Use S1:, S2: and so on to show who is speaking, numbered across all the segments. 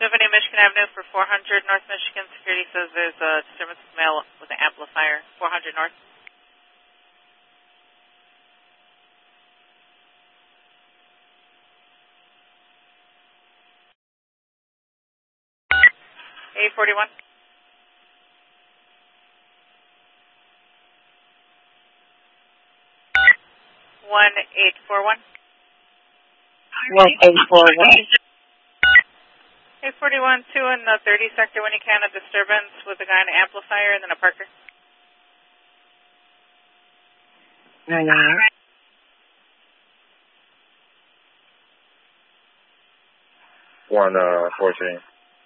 S1: Tiffany, Michigan Avenue for 400 North Michigan. Security says there's a disturbance of mail with an amplifier. 400 North. A41. 1841.
S2: 1841.
S1: A41, 2 in the 30 sector when you can, a disturbance with a guy in an amplifier and then a Parker.
S2: 999.
S3: One 14.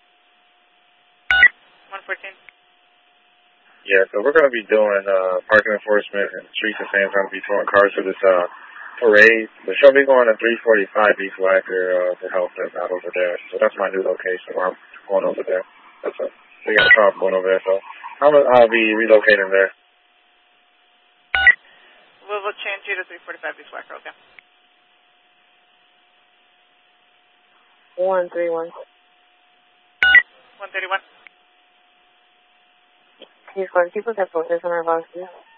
S1: 114.
S3: Yeah, so we're going to be doing parking enforcement and streets and same time be towing cars for this parade. The show be going to 345 East Wacker to help them out over there. So that's my new location where I'm going over there. We got a car going over there, so I'll be relocating there.
S1: We'll change you to 345 East Wacker, okay?
S2: 131.
S1: 131.
S2: He's going to keep us at focus on our boxes.